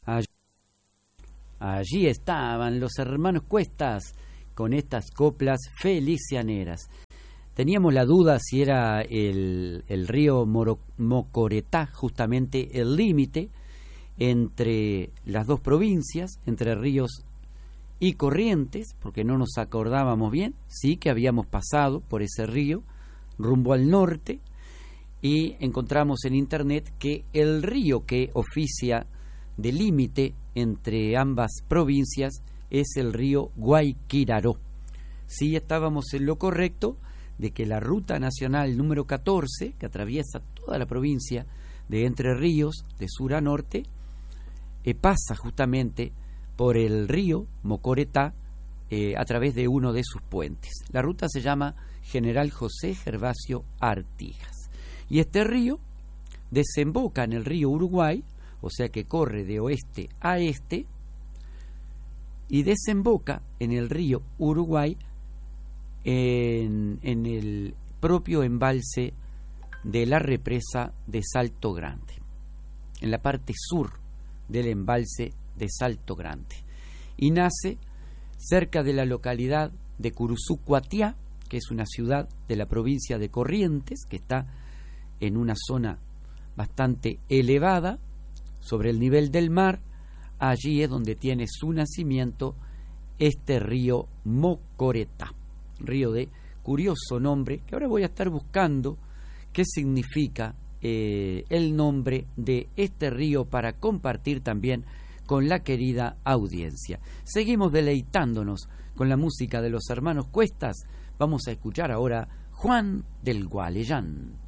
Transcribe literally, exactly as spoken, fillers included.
Allí, allí estaban los hermanos Cuestas con estas coplas felicianeras. Teníamos la duda si era el, el río Moro, Mocoretá, justamente el límite entre las dos provincias, entre Ríos y Corrientes, porque no nos acordábamos bien, sí que habíamos pasado por ese río rumbo al norte, y encontramos en internet que el río que oficia de límite entre ambas provincias es el río Guayquiraró. Sí, estábamos en lo correcto de que la ruta nacional número catorce, que atraviesa toda la provincia de Entre Ríos, de sur a norte, eh, pasa justamente por el río Mocoretá eh, a través de uno de sus puentes. La ruta se llama General José Gervasio Artigas. Y este río desemboca en el río Uruguay, o sea que corre de oeste a este, y desemboca en el río Uruguay en, en el propio embalse de la represa de Salto Grande, en la parte sur del embalse de Salto Grande, y nace cerca de la localidad de Curuzú-Cuatiá, que es una ciudad de la provincia de Corrientes, que está en una zona bastante elevada sobre el nivel del mar. Allí es donde tiene su nacimiento este río Mocoretá, río de curioso nombre, que ahora voy a estar buscando qué significa eh, el nombre de este río para compartir también con la querida audiencia. Seguimos deleitándonos con la música de los hermanos Cuestas. Vamos a escuchar ahora Juan del Gualeyán.